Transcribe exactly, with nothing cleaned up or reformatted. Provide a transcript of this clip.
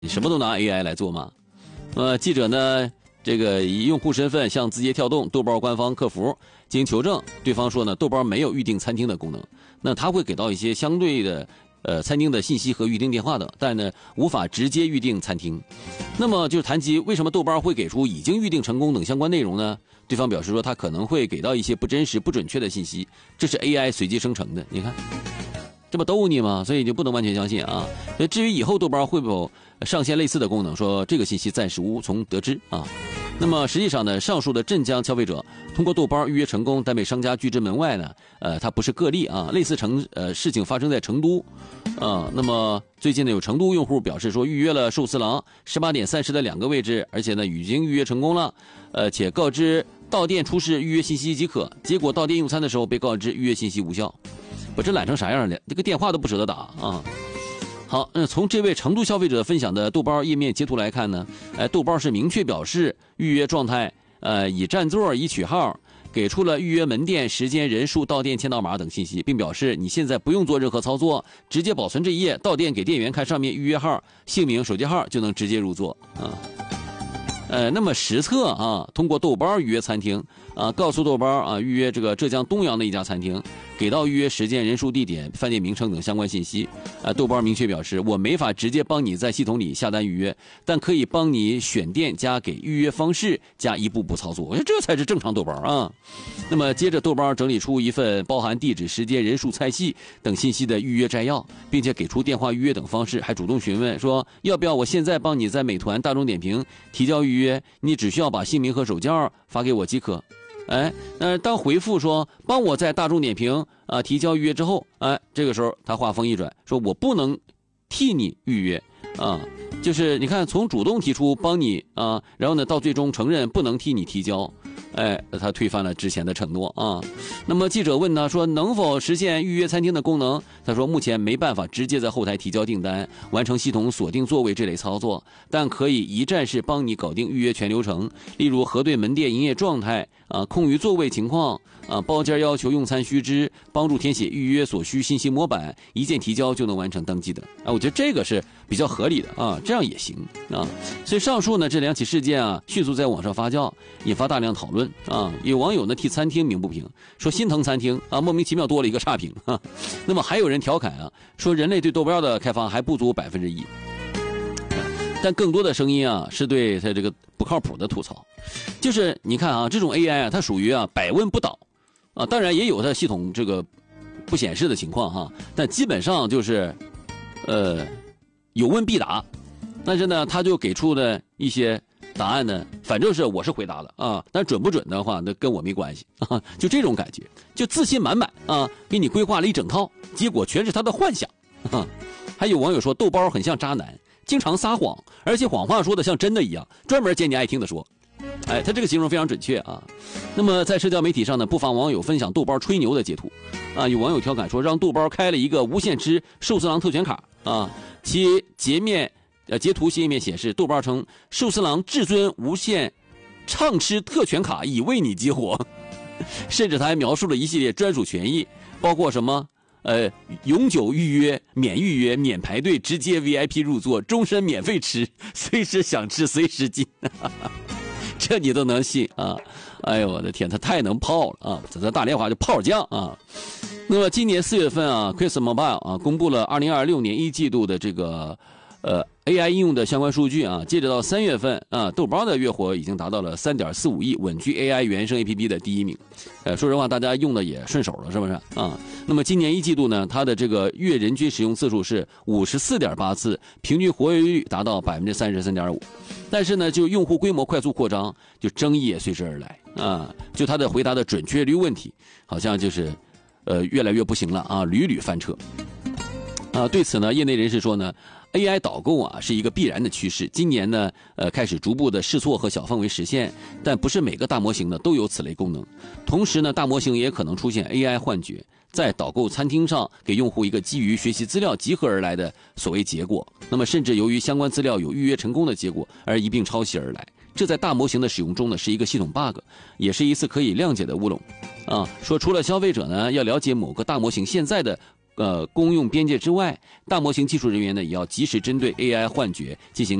你什么都拿 A I 来做吗？呃，记者呢，这个以用户身份向字节跳动豆包官方客服进行求证，对方说呢，豆包没有预订餐厅的功能，那他会给到一些相对的呃餐厅的信息和预订电话等，但呢无法直接预订餐厅。那么就是谈及为什么豆包会给出已经预订成功等相关内容呢？对方表示说，他可能会给到一些不真实、不准确的信息，这是 A I 随机生成的。你看。这不逗你吗？所以就不能完全相信啊。至于以后豆包会否上线类似的功能，说这个信息暂时无从得知啊。那么实际上呢，上述的镇江消费者通过豆包预约成功，但被商家拒之门外呢，呃，它不是个例啊。类似成呃事情发生在成都，啊，那么最近呢，有成都用户表示说，预约了寿司郎十八点三十的两个位置，而且呢已经预约成功了，呃，且告知到店出示预约信息即可。结果到店用餐的时候被告知预约信息无效。我这懒成啥样了？这个电话都不舍得打啊！好，那从这位成都消费者分享的豆包页面截图来看呢，哎，豆包是明确表示预约状态，呃，已占座、已取号，给出了预约门店时间、人数、到店签到码等信息，并表示你现在不用做任何操作，直接保存这一页，到店给店员看上面预约号、姓名、手机号就能直接入座啊。呃，那么实测啊，通过豆包预约餐厅啊，告诉豆包啊，预约这个浙江东阳的一家餐厅，给到预约时间、人数、地点、饭店名称等相关信息。啊，豆包明确表示，我没法直接帮你在系统里下单预约，但可以帮你选店加给预约方式加一步步操作。我觉得这才是正常豆包啊。那么接着豆包整理出一份包含地址、时间、人数、菜系等信息的预约摘要，并且给出电话预约等方式，还主动询问说要不要我现在帮你在美团、大众点评提交预约。约你只需要把姓名和手机号发给我即可。哎，那当回复说帮我在大众点评啊提交预约之后，哎，这个时候他话锋一转，说我不能替你预约啊，就是你看从主动提出帮你啊，然后呢到最终承认不能替你提交。哎，他推翻了之前的承诺啊。那么记者问他说能否实现预约餐厅的功能？他说目前没办法直接在后台提交订单，完成系统锁定座位这类操作，但可以一站式帮你搞定预约全流程，例如核对门店营业状态啊、空余座位情况啊、包间要求、用餐须知，帮助填写预约所需信息模板，一键提交就能完成登记的。啊，我觉得这个是比较合理的啊，这样也行啊。所以上述呢这两起事件啊，迅速在网上发酵，引发大量讨论。啊，有网友呢替餐厅鸣不平，说心疼餐厅啊，莫名其妙多了一个差评啊。那么还有人调侃啊，说人类对豆包的开发还不足百分之一。但更多的声音啊，是对他这个不靠谱的吐槽。就是你看啊，这种 A I 啊，它属于啊百问不倒啊，当然也有它系统这个不显示的情况哈，但基本上就是呃有问必答，但是呢，他就给出的一些答案呢，反正是我是回答了啊，但准不准的话，那跟我没关系啊，就这种感觉，就自信满满啊，给你规划了一整套，结果全是他的幻想啊。还有网友说豆包很像渣男，经常撒谎，而且谎话说的像真的一样，专门捡你爱听的说。哎，他这个形容非常准确啊。那么在社交媒体上呢，不乏网友分享豆包吹牛的截图啊，有网友调侃说让豆包开了一个无限吃寿司郎特权卡啊，其截面。呃，截图页面显示，豆包称寿司郎至尊无限畅吃特权卡已为你激活，甚至他还描述了一系列专属权益，包括什么呃永久预约、免预约、免排队、直接 V I P 入座、终身免费吃、随时想吃随时进，这你都能信啊？哎呦我的天，他太能泡了啊！咱大连话就泡酱啊。那么今年四月份啊 ，QuizMobile 啊公布了二零二六年一季度的这个。呃 ，A I 应用的相关数据啊，截止到三月份啊，豆包的月活已经达到了三点四五亿，稳居 A I 原生 A P P 的第一名。呃，说实话，大家用的也顺手了，是不是啊？那么今年一季度呢，它的这个月人均使用次数是五十四点八次，平均活跃率达到百分之三十三点五。但是呢，就用户规模快速扩张，就争议也随之而来啊。就它的回答的准确率问题，好像就是呃越来越不行了啊，屡屡翻车。啊，对此呢，业内人士说呢。A I 导购啊是一个必然的趋势，今年呢，呃，开始逐步的试错和小范围实现，但不是每个大模型呢都有此类功能。同时呢，大模型也可能出现 A I 幻觉，在导购餐厅上给用户一个基于学习资料集合而来的所谓结果，那么甚至由于相关资料有预约成功的结果而一并抄袭而来。这在大模型的使用中呢是一个系统 bug， 也是一次可以谅解的乌龙。啊，说除了消费者呢要了解某个大模型现在的呃公用边界之外，大模型技术人员呢也要及时针对 A I 幻觉进行